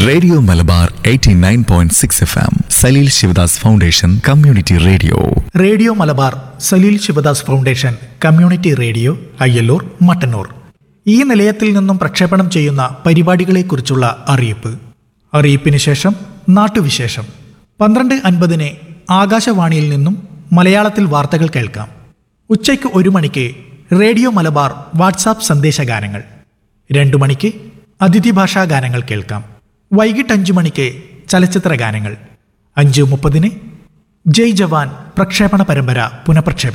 Radio Malabar 89.6 FM Saleel Sivadas foundation community radio. Radio Malabar Saleel Sivadas foundation community radio Ayyallur Mattannur. ഈ നിലയത്തിൽ നിന്നും പ്രക്ഷേപണം ചെയ്യുന്ന പരിപാടികളെക്കുറിച്ചുള്ള അറിയിപ്പിന് ശേഷം നാട്ടുവിശേഷം. 12:50 ആകാശവാണിയിൽ നിന്നും മലയാളത്തിൽ വാർത്തകൾ കേൾക്കാം. ഉച്ചയ്ക്ക് 1 മണിക്ക് റേഡിയോ മലബാർ വാട്സാപ്പ് സന്ദേശഗാനങ്ങൾ. 2 മണിക്ക് അതിഥി ഭാഷാ ഗാനങ്ങൾ കേൾക്കാം. വൈകിട്ട് 5 മണിക്ക് ചലച്ചിത്ര ഗാനങ്ങൾ. 5:30 ജയ് ജവാൻ പ്രക്ഷേപണ പരമ്പര പുനഃപ്രക്ഷേപണം.